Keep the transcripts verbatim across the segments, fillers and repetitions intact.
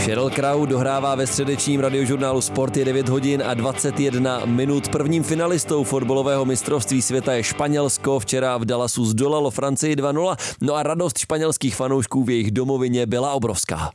Sheryl Crow dohrává ve středečním radiožurnálu Sport, je devět hodin a dvacet jedna minut. Prvním finalistou fotbalového mistrovství světa je Španělsko. Včera v Dallasu zdolalo Francii dva nula. No a radost španělských fanoušků v jejich domovině byla obrovská.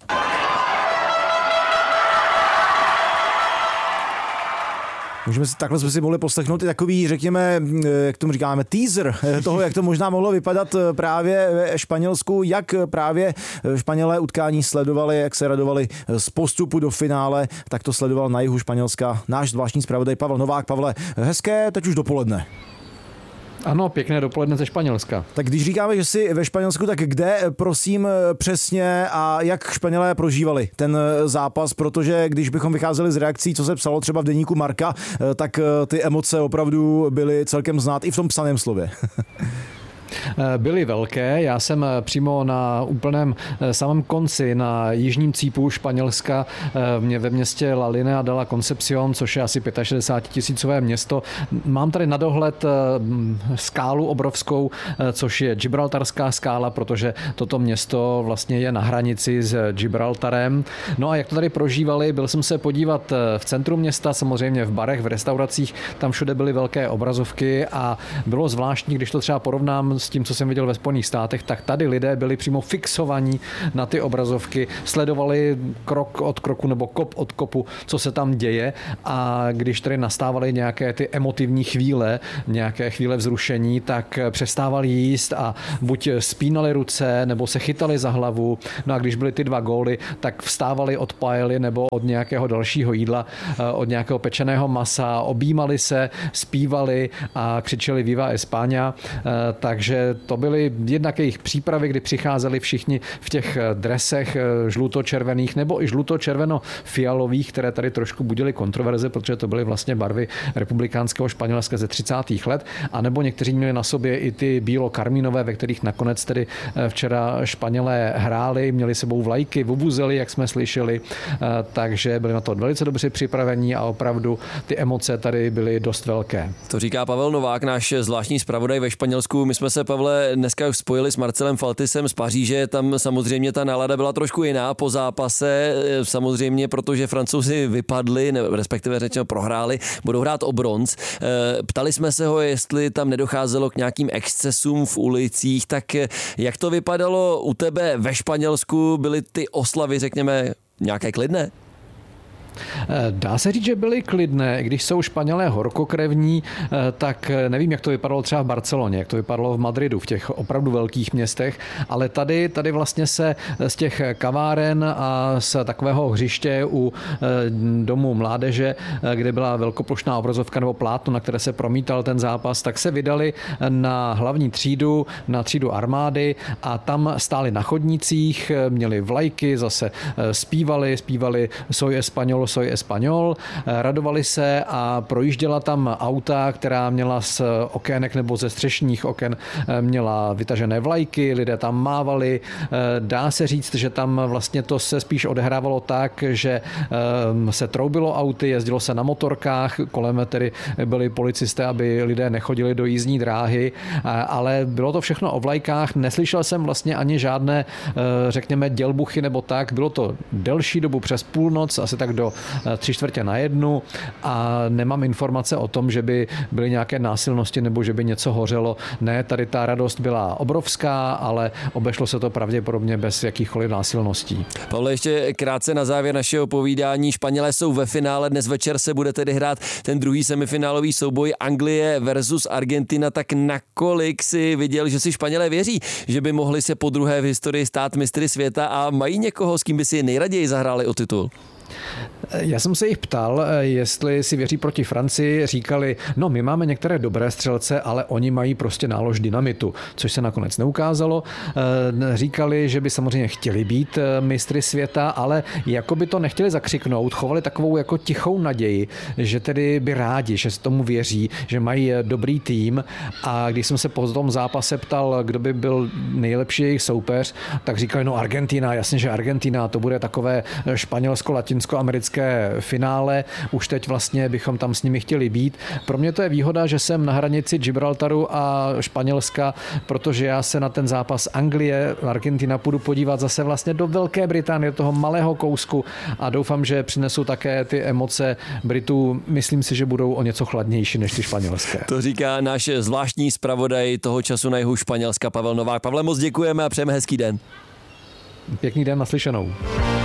Můžeme si, takhle jsme si mohli poslechnout i takový, řekněme, jak tomu říkáme, teaser toho, jak to možná mohlo vypadat právě ve Španělsku, jak právě Španělé utkání sledovali, jak se radovali z postupu do finále, tak to sledoval na jihu Španělska náš zvláštní zpravodaj Pavel Novák. Pavle, hezké teď už dopoledne. Ano, pěkné dopoledne ze Španělska. Tak když říkáme, že jsi ve Španělsku, tak kde, prosím, přesně a jak Španělé prožívali ten zápas, protože když bychom vycházeli z reakcí, co se psalo třeba v deníku Marca, tak ty emoce opravdu byly celkem znát i v tom psaném slově. Byly velké. Já jsem přímo na úplném samém konci, na jižním cípu Španělska, ve městě La Linea de la Concepción, což je asi šedesát pět tisícové město. Mám tady na dohled skálu obrovskou, což je Gibraltarská skála, protože toto město vlastně je na hranici s Gibraltarem. No a jak to tady prožívali, byl jsem se podívat v centru města, samozřejmě v barech, v restauracích, tam všude byly velké obrazovky a bylo zvláštní, když to třeba porovnám s tím, co jsem viděl ve Spojených státech, tak tady lidé byli přímo fixovaní na ty obrazovky, sledovali krok od kroku nebo kop od kopu, co se tam děje, a když tady nastávaly nějaké ty emotivní chvíle, nějaké chvíle vzrušení, tak přestávali jíst a buď spínali ruce, nebo se chytali za hlavu. No a když byly ty dva góly, tak vstávali od paely nebo od nějakého dalšího jídla, od nějakého pečeného masa, objímali se, zpívali a křičeli Viva España, takže to byly jednak jejich přípravy, kdy přicházeli všichni v těch dresech žluto-červených nebo i žluto-červeno-fialových, které tady trošku budily kontroverze, protože to byly vlastně barvy republikánského Španělska ze třicátých let, anebo někteří měli na sobě i ty bílo-karmínové, ve kterých nakonec tedy včera Španělé hráli, měli sebou vlajky, vuvuzely, jak jsme slyšeli, takže byli na to velice dobře připravení a opravdu ty emoce tady byly dost velké. To říká Pavel Novák, náš zvláštní zpravodaj ve Španělsku. My jsme se, Pavle, dneska už spojili s Marcelem Faltisem z Paříže, tam samozřejmě ta nálada byla trošku jiná po zápase, samozřejmě, protože Francouzi vypadli, respektive řečeno prohráli, budou hrát o bronz. Ptali jsme se ho, jestli tam nedocházelo k nějakým excesům v ulicích, tak jak to vypadalo u tebe ve Španělsku, byly ty oslavy, řekněme, nějaké klidné? Dá se říct, že byly klidné, když jsou Španělé horkokrevní, tak nevím, jak to vypadalo třeba v Barceloně, jak to vypadalo v Madridu, v těch opravdu velkých městech, ale tady, tady vlastně se z těch kaváren a z takového hřiště u domu mládeže, kde byla velkoplošná obrazovka nebo plátno, na které se promítal ten zápas, tak se vydali na hlavní třídu, na třídu armády a tam stáli na chodnících, měli vlajky, zase zpívali, zpívali Soy Español, Soy Español, radovali se a projížděla tam auta, která měla z okének nebo ze střešních oken měla vytažené vlajky, lidé tam mávali. Dá se říct, že tam vlastně to se spíš odehrávalo tak, že se troubilo auty, jezdilo se na motorkách, kolem tedy byli policisté, aby lidé nechodili do jízdní dráhy, ale bylo to všechno o vlajkách, neslyšel jsem vlastně ani žádné, řekněme, dělbuchy nebo tak, bylo to delší dobu přes půlnoc, asi tak do tři čtvrtě na jednu a nemám informace o tom, že by byly nějaké násilnosti nebo že by něco hořelo. Ne, tady ta radost byla obrovská, ale obešlo se to pravděpodobně bez jakýchkoliv násilností. Pavle, ještě krátce na závěr našeho povídání. Španělé jsou ve finále, dnes večer se bude tedy hrát ten druhý semifinálový souboj Anglie versus Argentina, tak nakolik si viděl, že si Španělé věří, že by mohli se podruhé v historii stát mistry světa a mají někoho, s kým by si nejraději zahráli o titul? Já jsem se jich ptal, jestli si věří proti Francii, říkali, no my máme některé dobré střelce, ale oni mají prostě nálož dynamitu, což se nakonec neukázalo. Říkali, že by samozřejmě chtěli být mistry světa, ale jako by to nechtěli zakřiknout, chovali takovou jako tichou naději, že tedy by rádi, že se tomu věří, že mají dobrý tým, a když jsem se po tom zápase ptal, kdo by byl nejlepší jejich soupeř, tak říkali, no Argentina, jasně, že Argentina, to bude takové španělsko-latinsko-americké velké finále. Už teď vlastně bychom tam s nimi chtěli být. Pro mě to je výhoda, že jsem na hranici Gibraltaru a Španělska, protože já se na ten zápas Anglie, Argentina půjdu podívat zase vlastně do Velké Británie, toho malého kousku a doufám, že přinesou také ty emoce Britů. Myslím si, že budou o něco chladnější než ty španělské. To říká náš zvláštní zpravodaj toho času na jihu Španělska Pavel Novák. Pavle, moc děkujeme a přejeme hezký den. Pěkný den, naslyšenou.